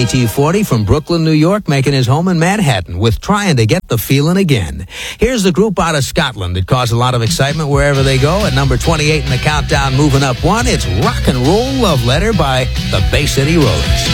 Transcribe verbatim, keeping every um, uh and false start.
Johnny T forty from Brooklyn, New York, making his home in Manhattan with Trying to Get the Feeling Again. Here's the group out of Scotland that caused a lot of excitement wherever they go. At number twenty-eight in the countdown, moving up one, it's Rock and Roll Love Letter by the Bay City Rollers.